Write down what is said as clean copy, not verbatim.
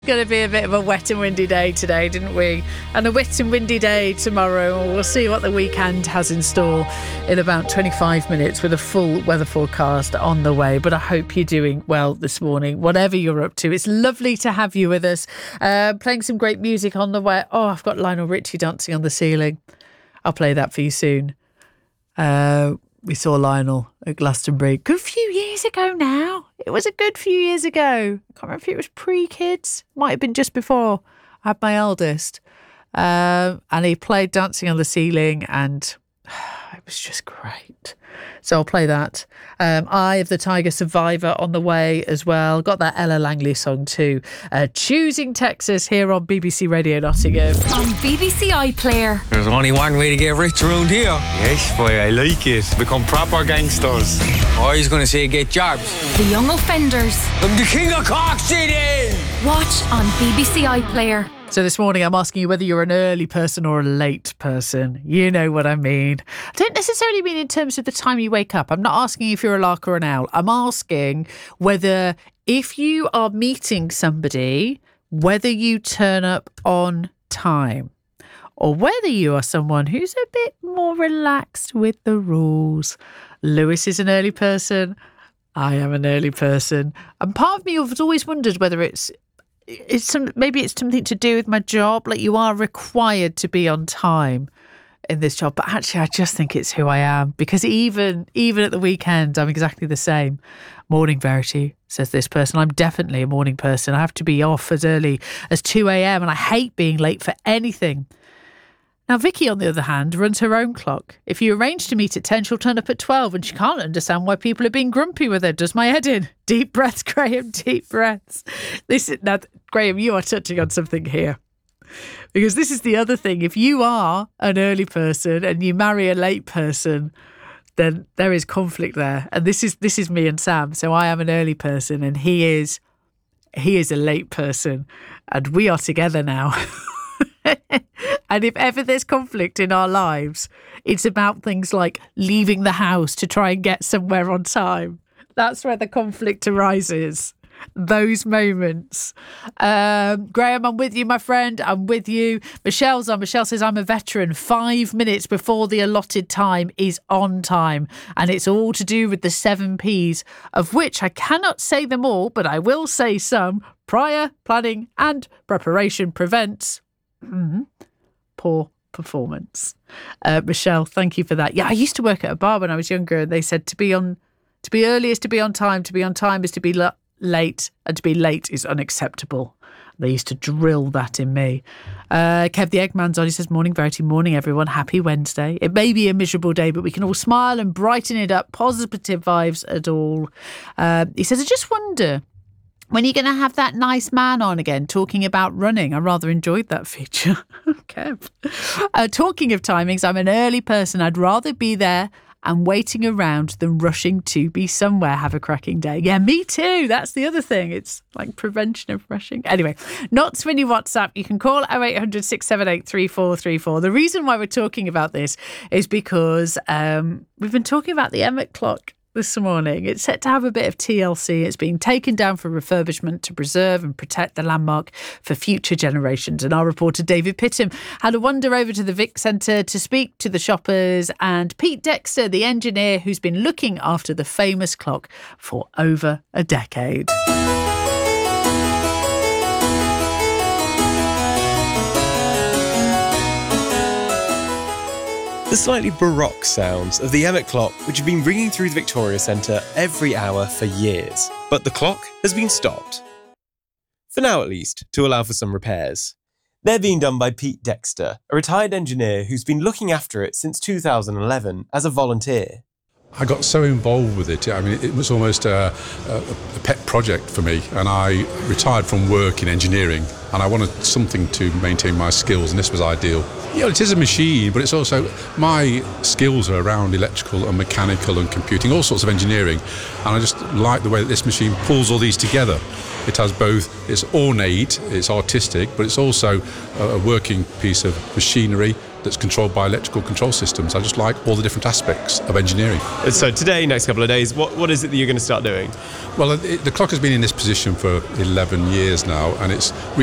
Going to be a bit of a wet and windy day today, didn't we? And a wet and windy day tomorrow. We'll see what the weekend has in store in about 25 minutes with a full weather forecast on the way. But I hope you're doing well this morning, whatever you're up to. It's lovely to have you with us. Playing some great music on the way. Oh, I've got Lionel Richie dancing on the ceiling. I'll play that for you soon. We saw Lionel at Glastonbury. Good few years ago now. It was a good few years ago. I can't remember if it was pre-kids. Might have been just before I had my eldest. And he played Dancing on the Ceiling and it was just great. So I'll play that. Eye of the Tiger Survivor on the way as well. Got that Ella Langley song too. Choosing Texas here on BBC Radio Nottingham. On BBC iPlayer. There's only one way to get rich around here. Yes, boy, I like it. Become proper gangsters. I was going to say get jobs. The Young Offenders. I'm the king of Cork City. Watch on BBC iPlayer. So this morning I'm asking you whether you're an early person or a late person. You know what I mean. I don't necessarily mean in terms of the time you wake up. I'm not asking if you're a lark or an owl. I'm asking whether if you are meeting somebody, whether you turn up on time or whether you are someone who's a bit more relaxed with the rules. Lewis is an early person. I am an early person. And part of me has always wondered whether maybe it's something to do with my job. Like, you are required to be on time in this job, but actually I just think it's who I am, because even at the weekend I'm exactly the same. Morning Verity, says this person. I'm definitely a morning person. I have to be off as early as 2 a.m. and I hate being late for anything. Now, Vicky, on the other hand, runs her own clock. If you arrange to meet at 10, she'll turn up at 12 and she can't understand why people are being grumpy with her. Does my head in. Deep breaths, Graham, deep breaths. Now, Graham, you are touching on something here. Because this is the other thing. If you are an early person and you marry a late person, then there is conflict there. And this is me and Sam. So I am an early person and he is a late person. And we are together now. And if ever there's conflict in our lives, it's about things like leaving the house to try and get somewhere on time. That's where the conflict arises. Those moments. Graham, I'm with you, my friend. I'm with you. Michelle's on. Michelle says, I'm a veteran. 5 minutes before the allotted time is on time. And it's all to do with the 7 Ps, of which I cannot say them all, but I will say some. Prior, planning and preparation prevents poor performance. Michelle, thank you for that. Yeah, I used to work at a bar when I was younger, and they said to be early is to be on time is to be late, and to be late is unacceptable. They used to drill that in me. Kev the Eggman's on. He says, morning Verity, morning everyone, happy Wednesday. It may be a miserable day, but we can all smile and brighten it up. Positive vibes at all. He says, I just wonder, when are you going to have that nice man on again talking about running? I rather enjoyed that feature. Okay. Talking of timings, I'm an early person. I'd rather be there and waiting around than rushing to be somewhere. Have a cracking day. Yeah, me too. That's the other thing. It's like prevention of rushing. Anyway, not when you WhatsApp. You can call 0800 678 3434. The reason why we're talking about this is because we've been talking about the Emmett clock this morning. It's set to have a bit of TLC. It's being taken down for refurbishment to preserve and protect the landmark for future generations. And our reporter David Pittham had a wander over to the Vic Centre to speak to the shoppers and Pete Dexter, the engineer who's been looking after the famous clock for over a decade. The slightly baroque sounds of the Emmett clock, which have been ringing through the Victoria Centre every hour for years. But the clock has been stopped. For now at least, to allow for some repairs. They're being done by Pete Dexter, a retired engineer who's been looking after it since 2011 as a volunteer. I got so involved with it. I mean, it was almost a pet project for me, and I retired from work in engineering, and I wanted something to maintain my skills, and this was ideal. Yeah, it is a machine, but it's also, my skills are around electrical and mechanical and computing, all sorts of engineering, and I just like the way that this machine pulls all these together. It has both, it's ornate, it's artistic, but it's also a working piece of machinery, that's controlled by electrical control systems. I just like all the different aspects of engineering. So today, next couple of days, what is it that you're going to start doing? Well, the clock has been in this position for 11 years now, and it's